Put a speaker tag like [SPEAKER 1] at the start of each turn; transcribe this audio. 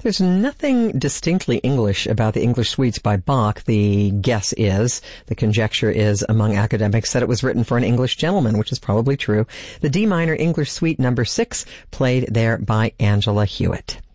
[SPEAKER 1] There's nothing distinctly English about the English suites by Bach. The conjecture is among academics that it was written for an English gentleman, which is probably true. The D minor English Suite number 6, played there by Angela Hewitt.